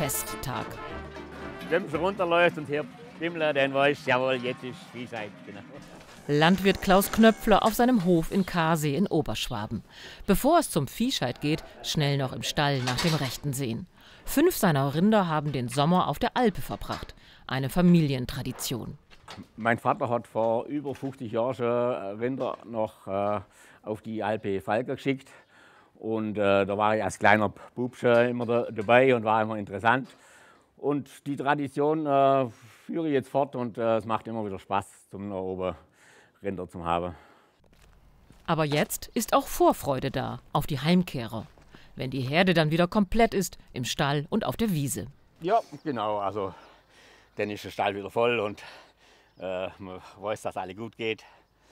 Festtag. Wenn es runterläuft und hier Bimmler, dann weiß ich, jawohl, jetzt ist Viehscheid. Genau. Landwirt Klaus Knöpfler auf seinem Hof in Karsee in Oberschwaben. Bevor es zum Viehscheid geht, schnell noch im Stall nach dem Rechten sehen. 5 seiner Rinder haben den Sommer auf der Alpe verbracht. Eine Familientradition. Mein Vater hat vor über 50 Jahren schon Rinder noch auf die Alpe Falker geschickt. Und da war ich als kleiner Bub schon immer dabei und war immer interessant. Und die Tradition führe ich jetzt fort und es macht immer wieder Spaß, zum oben Rinder zu haben. Aber jetzt ist auch Vorfreude da auf die Heimkehrer. Wenn die Herde dann wieder komplett ist, im Stall und auf der Wiese. Ja, genau. Also dann ist der Stall wieder voll und man weiß, dass alles gut geht.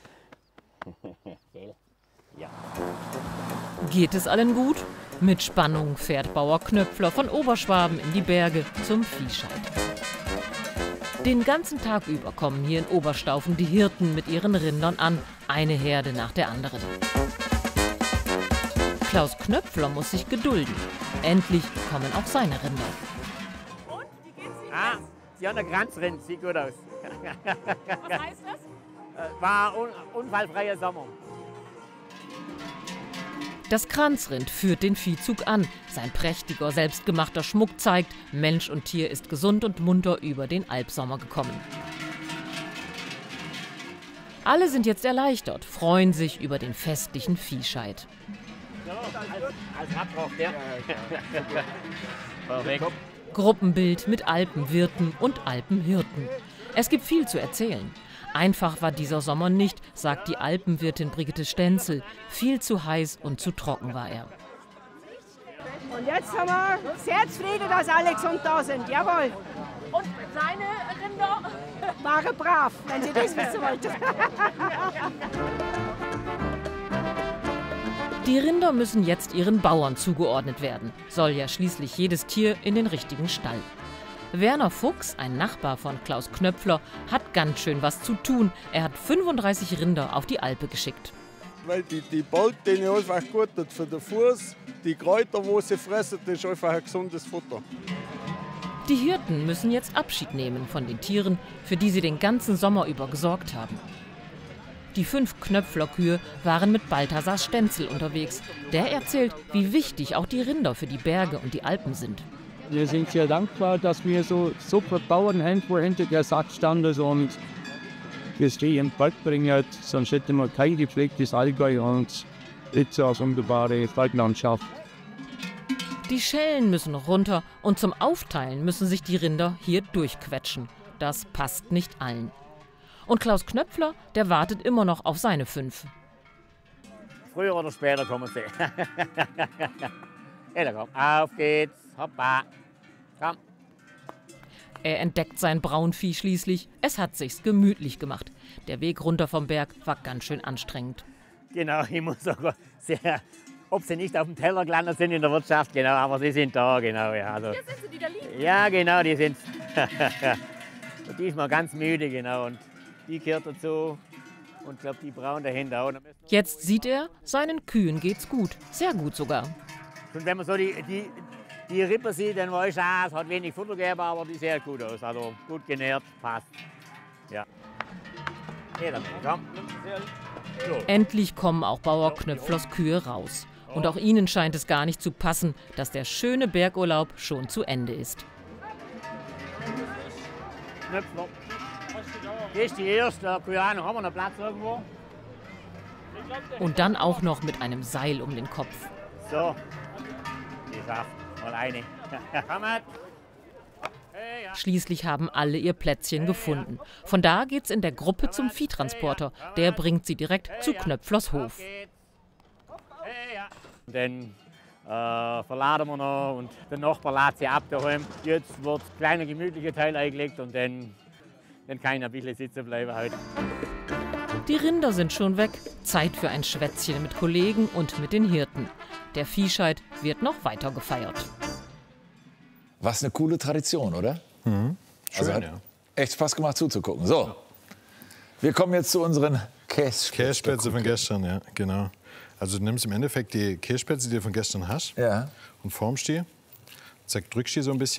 Ja. Geht es allen gut? Mit Spannung fährt Bauer Knöpfler von Oberschwaben in die Berge zum Viehscheid. Den ganzen Tag über kommen hier in Oberstaufen die Hirten mit ihren Rindern an, eine Herde nach der anderen. Klaus Knöpfler muss sich gedulden. Endlich kommen auch seine Rinder. Und, wie geht's Ihnen? Sie haben eine Kranzrind, sieht gut aus. Was heißt das? War unfallfreier Sommer. Das Kranzrind führt den Viehzug an. Sein prächtiger, selbstgemachter Schmuck zeigt, Mensch und Tier ist gesund und munter über den Alpsommer gekommen. Alle sind jetzt erleichtert, freuen sich über den festlichen Viehscheid. Als Abbrauch, der. Perfekt. Gruppenbild mit Alpenwirten und Alpenhirten. Es gibt viel zu erzählen. Einfach war dieser Sommer nicht, sagt die Alpenwirtin Brigitte Stenzel. Viel zu heiß und zu trocken war er. Und jetzt haben wir sehr zufrieden, dass alle gesund da sind. Jawohl. Und seine Rinder? Waren brav, wenn Sie das wissen wollten. Die Rinder müssen jetzt ihren Bauern zugeordnet werden. Soll ja schließlich jedes Tier in den richtigen Stall. Werner Fuchs, ein Nachbar von Klaus Knöpfler, hat ganz schön was zu tun. Er hat 35 Rinder auf die Alpe geschickt. Weil die baut denen einfach gut tut für den Fuß. Die Kräuter, wo sie fressen, das ist einfach ein gesundes Futter. Die Hirten müssen jetzt Abschied nehmen von den Tieren, für die sie den ganzen Sommer über gesorgt haben. Die 5 Knöpflerkühe waren mit Balthasar Stenzel unterwegs. Der erzählt, wie wichtig auch die Rinder für die Berge und die Alpen sind. Wir sind sehr dankbar, dass wir so super Bauern haben, wo hinter der Satz standen und das Reh in den Wald bringen. Sonst hätten wir kein gepflegtes Allgäu und jetzt so eine wunderbare Waldlandschaft. Die Schellen müssen runter und zum Aufteilen müssen sich die Rinder hier durchquetschen. Das passt nicht allen. Und Klaus Knöpfler, der wartet immer noch auf seine 5. Früher oder später kommen sie. Ja, komm. Auf geht's. Hoppa. Komm. Er entdeckt sein Braunvieh schließlich. Es hat sich's gemütlich gemacht. Der Weg runter vom Berg war ganz schön anstrengend. Genau, ich muss sogar sehr, ob sie nicht auf dem Teller gelandet sind in der Wirtschaft, genau, aber sie sind da, genau. Ja, also, Hier sind sie, die da liegen. ja genau, die sind. Die ist mal ganz müde, genau, und die kehrt dazu. Und ich glaube, die braun dahinter auch. Jetzt sieht er, seinen Kühen geht's gut. Sehr gut sogar. Und wenn man so die Rippe sieht, dann weiß ich, es hat wenig Futter gegeben, aber die sehen gut aus. Also gut genährt, passt. Ja. Ja, dann komm. So. Endlich kommen auch Bauer Knöpflers Kühe raus. Und auch ihnen scheint es gar nicht zu passen, dass der schöne Bergurlaub schon zu Ende ist. Knöpfler. Das ist die erste Kuh. Haben wir noch Platz irgendwo? Und dann auch noch mit einem Seil um den Kopf. So. Geschafft. Mal eine. Komm mit. Schließlich haben alle ihr Plätzchen gefunden. Von da geht's in der Gruppe zum Viehtransporter. Der bringt sie direkt zu Knöpflers Hof. Dann verladen wir noch und der Nachbar lädt sie ab daheim. Jetzt wird ein kleiner gemütlicher Teil eingelegt und dann kann ich ein bisschen sitzen bleiben heute. Die Rinder sind schon weg. Zeit für ein Schwätzchen mit Kollegen und mit den Hirten. Der Viehscheid wird noch weiter gefeiert. Was eine coole Tradition, oder? Mhm. Schön, also hat ja. echt Spaß gemacht zuzugucken. So, wir kommen jetzt zu unseren Kässpätzle von gestern, ja, genau. Also du nimmst im Endeffekt die Kässpätzle, die du von gestern hast, Ja. und formst die, drückst die so ein bisschen.